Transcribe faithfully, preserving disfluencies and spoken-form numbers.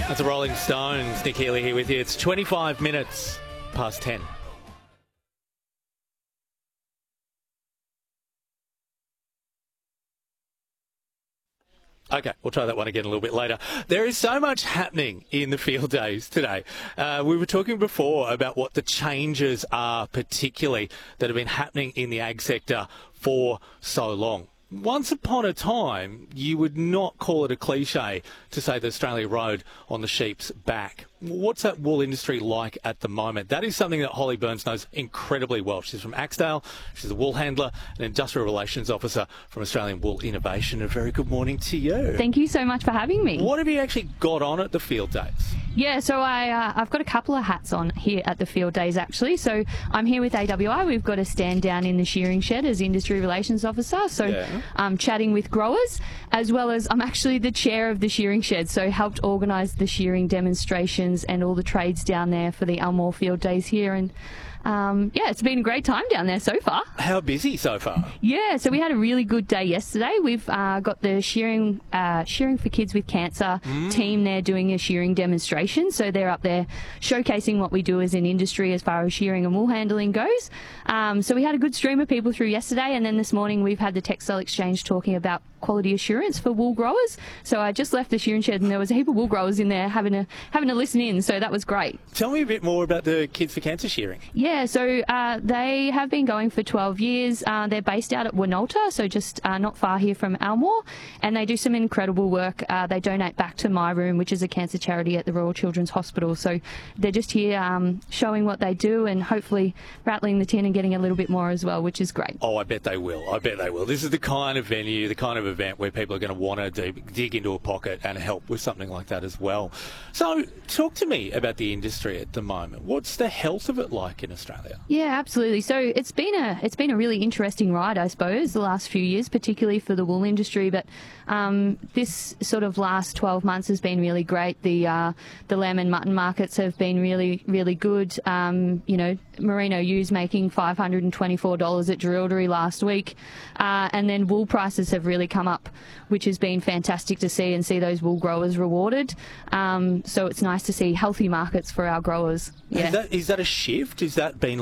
That's the Rolling Stones. Nick Healy here with you. It's twenty-five minutes past ten. Okay, we'll try that one again a little bit later. There is so much happening in the field days today. Uh, we were talking before about what the changes are, particularly that have been happening in the ag sector for so long. Once upon a time, you would not call it a cliche to say that Australia rode on the sheep's back. What's that wool industry like at the moment? That is something that Holly Burns knows incredibly well. She's from Axedale. She's a wool handler and industrial relations officer from Australian Wool Innovation. A very good morning to you. Thank you so much for having me. What have you actually got on at the field days? Yeah, so I, uh, I've got a couple of hats on here at the field days, actually. So I'm here with A W I. We've got a stand down in the shearing shed as industry relations officer. So Yeah. I'm chatting with growers, as well as I'm actually the chair of the shearing shed. So helped organise the shearing demonstrations and all the trades down there for the Elmore field days here. And um, yeah, it's been a great time down there so far. How busy so far? Yeah, so we had a really good day yesterday. We've uh, got the shearing uh, shearing for kids with cancer Mm. team there doing a shearing demonstration. So they're up there showcasing what we do as an industry as far as shearing and wool handling goes. Um, so we had a good stream of people through yesterday, and then this morning we've had the Textile Exchange talking about quality assurance for wool growers. So I just left the shearing shed and there was a heap of wool growers in there having a having a listen in. So that was great. Tell me a bit more about the Kids for Cancer shearing. Yeah, so uh, they have been going for twelve years. Uh, they're based out at Winalta, so just uh, not far here from Elmore, and they do some incredible work. Uh, they donate back to My Room, which is a cancer charity at the Royal Children's Hospital. So they're just here um, showing what they do and hopefully rattling the tin and getting a little bit more as well, which is great. Oh, I bet they will. I bet they will. This is the kind of venue, the kind of event where people are going to want to do, dig into a pocket and help with something like that as well. So talk to me about the industry at the moment. What's the health of it like in Australia? Yeah, absolutely. So it's been a it's been a really interesting ride, I suppose, the last few years, particularly for the wool industry. But um, this sort of last twelve months has been really great. The uh, the lamb and mutton markets have been really really good. Um, you know, merino ewes making five hundred and twenty-four dollars at Drilldery last week, uh, and then wool prices have really come up, which has been fantastic to see and see those wool growers rewarded. Um, so it's nice to see healthy markets for our growers. Yeah. Is that, is that a shift? Is that been